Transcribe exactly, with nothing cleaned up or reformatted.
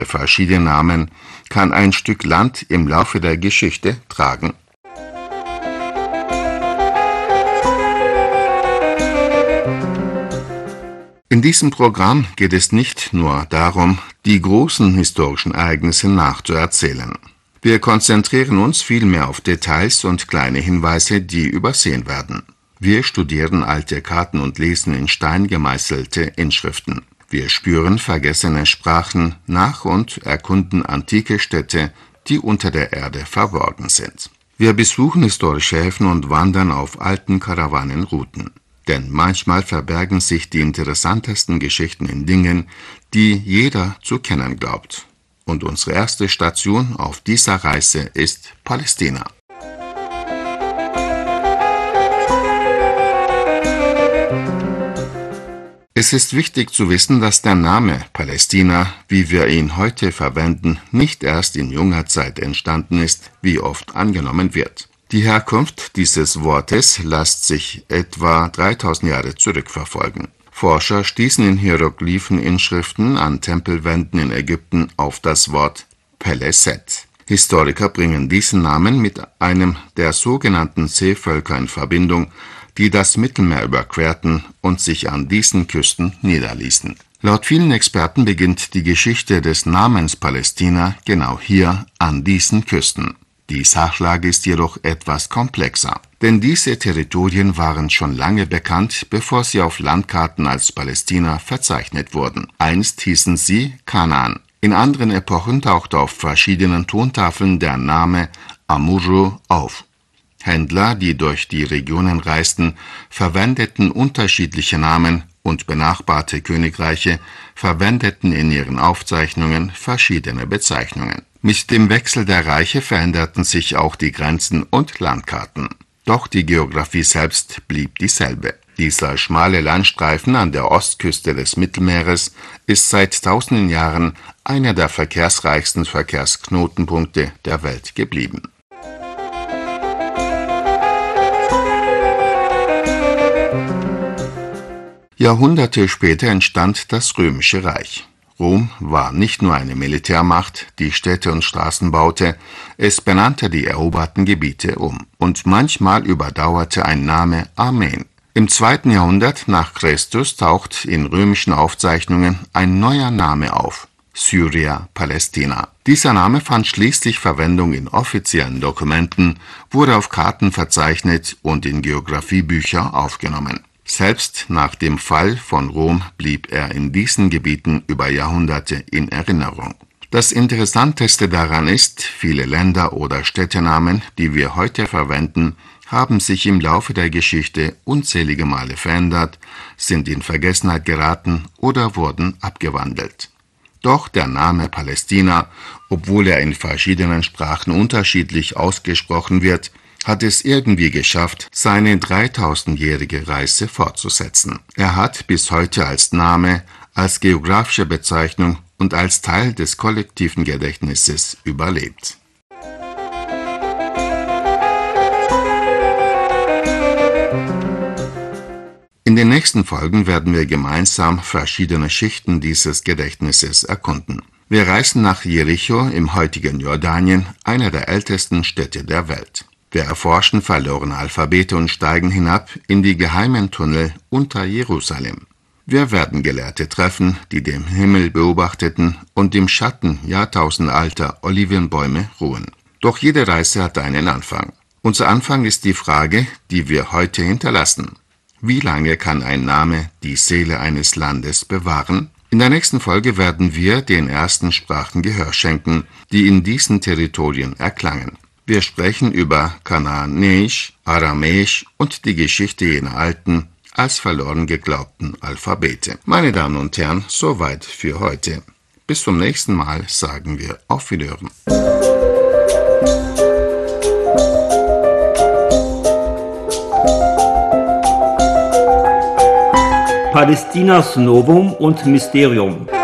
verschiedene Namen kann ein Stück Land im Laufe der Geschichte tragen? In diesem Programm geht es nicht nur darum, die großen historischen Ereignisse nachzuerzählen. Wir konzentrieren uns vielmehr auf Details und kleine Hinweise, die übersehen werden. Wir studieren alte Karten und lesen in Stein gemeißelte Inschriften. Wir spüren vergessene Sprachen nach und erkunden antike Städte, die unter der Erde verborgen sind. Wir besuchen historische Häfen und wandern auf alten Karawanenrouten. Denn manchmal verbergen sich die interessantesten Geschichten in Dingen, die jeder zu kennen glaubt. Und unsere erste Station auf dieser Reise ist Palästina. Es ist wichtig zu wissen, dass der Name Palästina, wie wir ihn heute verwenden, nicht erst in junger Zeit entstanden ist, wie oft angenommen wird. Die Herkunft dieses Wortes lässt sich etwa dreitausend Jahre zurückverfolgen. Forscher stießen in Hieroglypheninschriften an Tempelwänden in Ägypten auf das Wort Peleset. Historiker bringen diesen Namen mit einem der sogenannten Seevölker in Verbindung, die das Mittelmeer überquerten und sich an diesen Küsten niederließen. Laut vielen Experten beginnt die Geschichte des Namens Palästina genau hier an diesen Küsten. Die Sachlage ist jedoch etwas komplexer, denn diese Territorien waren schon lange bekannt, bevor sie auf Landkarten als Palästina verzeichnet wurden. Einst hießen sie Kanaan. In anderen Epochen tauchte auf verschiedenen Tontafeln der Name Amurru auf. Händler, die durch die Regionen reisten, verwendeten unterschiedliche Namen und benachbarte Königreiche verwendeten in ihren Aufzeichnungen verschiedene Bezeichnungen. Mit dem Wechsel der Reiche veränderten sich auch die Grenzen und Landkarten. Doch die Geographie selbst blieb dieselbe. Dieser schmale Landstreifen an der Ostküste des Mittelmeeres ist seit tausenden Jahren einer der verkehrsreichsten Verkehrsknotenpunkte der Welt geblieben. Jahrhunderte später entstand das Römische Reich. Rom war nicht nur eine Militärmacht, die Städte und Straßen baute, es benannte die eroberten Gebiete um. Und manchmal überdauerte ein Name Armeen. Im zweiten Jahrhundert nach Christus taucht in römischen Aufzeichnungen ein neuer Name auf: Syria Palästina. Dieser Name fand schließlich Verwendung in offiziellen Dokumenten, wurde auf Karten verzeichnet und in Geographiebücher aufgenommen. Selbst nach dem Fall von Rom blieb er in diesen Gebieten über Jahrhunderte in Erinnerung. Das Interessanteste daran ist, viele Länder oder Städtenamen, die wir heute verwenden, haben sich im Laufe der Geschichte unzählige Male verändert, sind in Vergessenheit geraten oder wurden abgewandelt. Doch der Name Palästina, obwohl er in verschiedenen Sprachen unterschiedlich ausgesprochen wird, hat es irgendwie geschafft, seine dreitausendjährige Reise fortzusetzen. Er hat bis heute als Name, als geografische Bezeichnung und als Teil des kollektiven Gedächtnisses überlebt. In den nächsten Folgen werden wir gemeinsam verschiedene Schichten dieses Gedächtnisses erkunden. Wir reisen nach Jericho im heutigen Jordanien, einer der ältesten Städte der Welt. Wir erforschen verlorene Alphabete und steigen hinab in die geheimen Tunnel unter Jerusalem. Wir werden Gelehrte treffen, die den Himmel beobachteten und im Schatten jahrtausendalter Olivenbäume ruhen. Doch jede Reise hat einen Anfang. Unser Anfang ist die Frage, die wir heute hinterlassen. Wie lange kann ein Name die Seele eines Landes bewahren? In der nächsten Folge werden wir den ersten Sprachen Gehör schenken, die in diesen Territorien erklangen. Wir sprechen über Kanaanäisch, Aramäisch und die Geschichte jener alten, als verloren geglaubten Alphabete. Meine Damen und Herren, soweit für heute. Bis zum nächsten Mal sagen wir auf Wiederhören. Palästinas Novum und Mysterium.